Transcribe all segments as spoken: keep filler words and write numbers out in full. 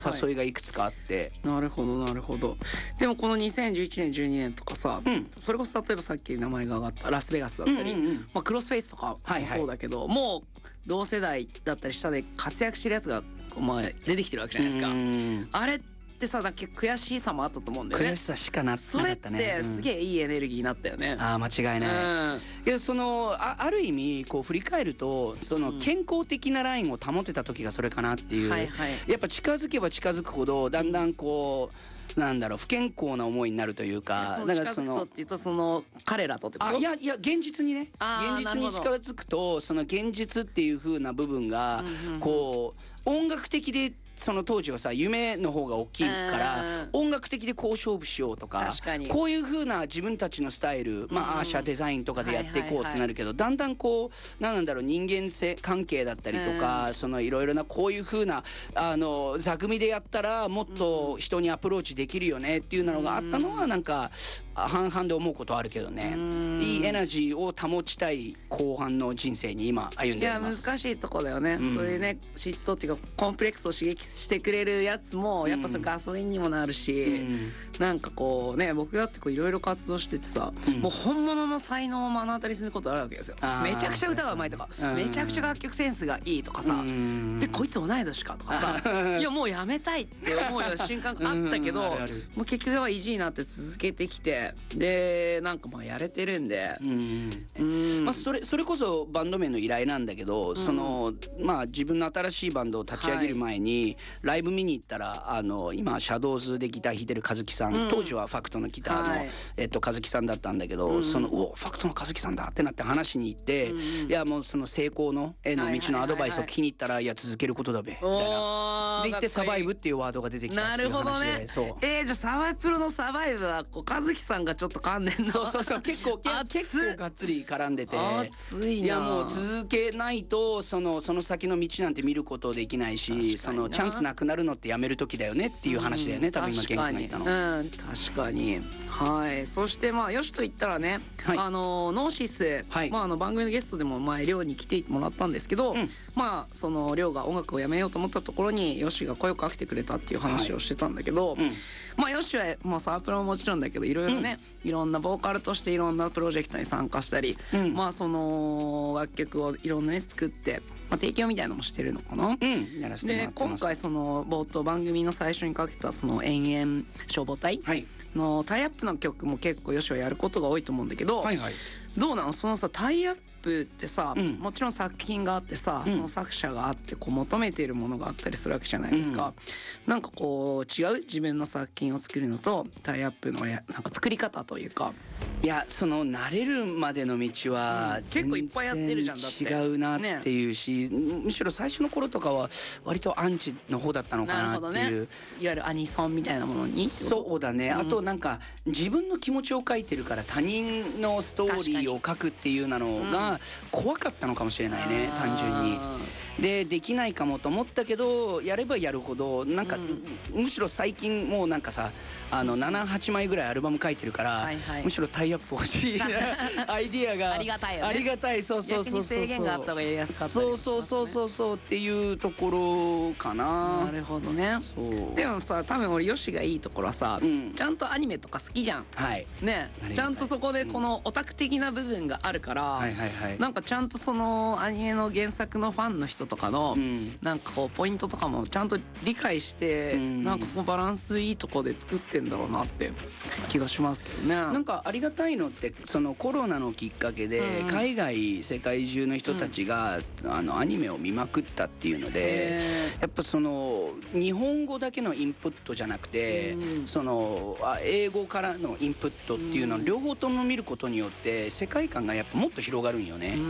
誘いがいくつかあって、 はい、なるほどなるほど。でもこのにせんじゅういちねんじゅうにねんとかさ、うん、それこそ例えばさっき名前が上がったラスベガスだったり、うんうんうん、まあ、クロスフェイスとかもそうだけど、はいはい、もう同世代だったり下で活躍してるやつが、まあ、出てきてるわけじゃないですか。あれってさ、だけ悔しさもあったと思うんだよね。 悔しさしかなってなかったね。 それってすげえいいエネルギーになったよね。 うん、ああ間違いない。うん、いやその あ, ある意味こう振り返るとその健康的なラインを保てた時がそれかなっていう、うんはいはい、やっぱ近づけば近づくほどだんだんこうなんだろう不健康な思いになるというか、 その近づくとっていうとその彼らとってこと？ あいやいや現実にね、現実に近づくとその現実っていう風な部分がこう音楽的でその当時はさ夢の方が大きいから音楽的でこう勝負しようとかこういう風な自分たちのスタイル、まあアーシャデザインとかでやっていこうってなるけど、だんだんこうなんだろう人間性関係だったりとかそのいろいろなこういう風なあの座組でやったらもっと人にアプローチできるよねっていうのがあったのはなんか半々で思うことあるけどね。いいエナジーを保ちたい後半の人生に今歩んでいます。 いや難しいとこだよね、うん、そういうね嫉妬っていうかコンプレックスを刺激してくれるやつもやっぱそれガソリンにもなるし、うん、なんかこうね僕だっていろいろ活動しててさ、うん、もう本物の才能を目の当たりすることあるわけですよ。めちゃくちゃ歌がうまいとか、うん、めちゃくちゃ楽曲センスがいいとかさ、うん、でこいつ同い年かとかさいやもうやめたいって思うような瞬間あったけど、うん、あるあるもう結局は意地になって続けてきてでなんかまあやれてるんで、うんうんまあ、それそれこそバンド名の依頼なんだけど、うん、そのまあ自分の新しいバンドを立ち上げる前に、はい、ライブ見に行ったらあの今シャドウズでギター弾いてる和樹さん、うん、当時はファクトのギターの、はいえっと、和樹さんだったんだけど、うん、そのうおファクトの和樹さんだってなって話しに行って、うん、いやもうその成功のへの道のアドバイスを聞きに行ったら、いや続けることだべみたいなで言ってサバイブっていうワードが出てきたっていう話で。 なるほどね。そうえー、じゃあサバイプロのサバイブはこう和樹さんがちょっと噛んでんの。 そうそうそう結構結構がっつり絡んでて熱いな。 いやもう続けないとそのその先の道なんて見ることできないしそのチャンスなくなるのってやめる時だよねっていう話だよね、うん、多分今玄関が言ったの。 うん確かにはいそしてまあよしと言ったらね、はい、あのノーシス、はいまあ、あの番組のゲストでも前亮に来てもらったんですけど、うん、まあその亮が音楽をやめようと思ったところによしが声をかけてくれたっていう話をしてたんだけど、はいうん、まあよしはまあサープロももちろんだけどいろいろね、うん、いろんなボーカルとしていろんなプロジェクトに参加したり、うん、まあその楽曲をいろんなね作って、まあ、提供みたいなのもしてるのかな、うん、やらせてもらってます。で今回その冒頭番組の最初にかけたその延々消防隊のタイアップの曲も結構よしはやることが多いと思うんだけど、はいはい、どうなのそのさタイアップってさ、うん、もちろん作品があってさ、うん、その作者があってこう求めているものがあったりするわけじゃないですか、うん、なんかこう違う自分の作品を作るのとタイアップのやなんか作り方というか。 いやその慣れるまでの道は結構いっぱいやってるじゃんだって違うなっていうし、ね、むしろ最初の頃とかは割とアンチの方だったのかなっていう、ね、いわゆるアニソンみたいなものにそうだね、うん、あとなんか自分の気持ちを書いてるから他人のストーリーを書くっていうなのが怖かったのかもしれないね、うん、単純に。でできないかもと思ったけどやればやるほどなんか、うん、むしろ最近もうなんかさあのななはちまいぐらいアルバム書いてるから、はいはい、むしろタイアップ欲しいアイディアがありがたいよね。 ありがたいそうそうそうそう逆に制限があった方がやりやすかったり、 そうそうそうそうそうっていうところかな。 なるほどね。そうでもさ多分俺ヨシがいいところはさ、うん、ちゃんとアニメとか好きじゃん、はいね、ちゃんとそこでこのオタク的な部分があるから、はいはいはい、なんかちゃんとそのアニメの原作のファンの人とかの、うん、なんかこうポイントとかもちゃんと理解して、うん、なんかそのバランスいいとこで作ってんだろうなって気がしますけどね。 なんかありがたいのってそのコロナのきっかけで海外世界中の人たちが、うん、あのアニメを見まくったっていうのでやっぱその日本語だけのインプットじゃなくて、うん、その英語からのインプットっていうのを両方とも見ることによって世界観がやっぱもっと広がるんよね、うん、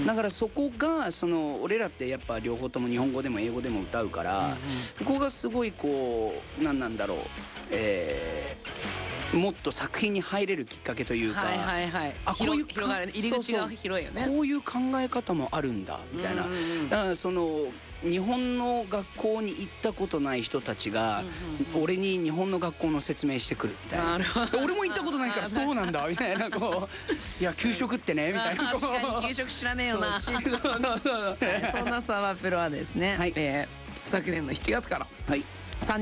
だからそこがその俺らってやっぱ両方とも日本語でも英語でも歌うから、うん、そこがすごいこう何なんだろう、えー、もっと作品に入れるきっかけというか、 はいはいはい、あこういう広がる、入り口が広いよね。 こういう考え方もあるんだみたいな、うんうん、だからその日本の学校に行ったことない人たちが俺に日本の学校の説明してくるみたいな、俺も行ったことないからそうなんだみたいなこういや給食ってねみたいな、 確かに給食知らねえよなそんなサワプロはですね、はいえー、昨年のしちがつから、はい